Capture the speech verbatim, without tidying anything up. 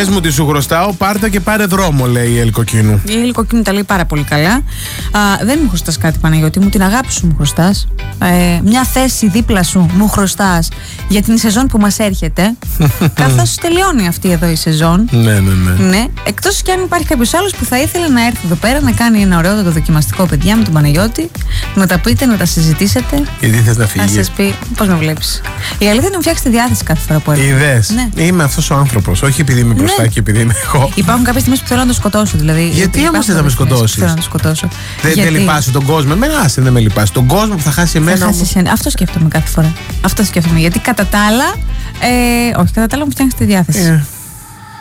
Πες μου τι σου χρωστάω, πάρτε και πάρε δρόμο, λέει η Ελκοκίνου. Η Ελκοκίνου τα λέει πάρα πολύ καλά. Α, δεν μου χρωστάς κάτι, Παναγιώτη μου, την αγάπη σου μου χρωστάς. Ε, μια θέση δίπλα σου μου χρωστάς για την σεζόν που μας έρχεται. Καθώς τελειώνει αυτή εδώ η σεζόν. Ναι, ναι, ναι. Ναι. Εκτός κι αν υπάρχει κάποιος άλλος που θα ήθελε να έρθει εδώ πέρα να κάνει ένα ωραίο το δοκιμαστικό, παιδιά, με τον Παναγιώτη. Να τα πείτε, να τα συζητήσετε. Γιατί θες να φύγει. Θα σας πει πώς με βλέπεις. Η αλήθεια είναι να μου φτιάξει τη διάθεση κάθε φορά που έρχεται. Είδες. Ναι. Είμαι αυτός ο άνθρωπος. Όχι επειδή είμαι μπροστά Ναι. και επειδή είμαι εγώ. Υπάρχουν κάποιες στιγμές που θέλω να το σκοτώσω. Δηλαδή, Γιατί όμως θες να με σκοτώσεις? Θέλω να το σκοτώσω. Δεν Γιατί... δεν λυπάσαι τον κόσμο. Εμένα άσε, δεν με λυπάσαι. Τον κόσμο που θα χάσει εμένα. Θα χάσει όμως... εσένα. Αυτό σκέφτομαι κάθε φορά. Αυτό σκέφτομαι. Γιατί κατά τα άλλα. Ε, όχι, κατά τα άλλα μου φτιάχνει τη διάθεση. Yeah.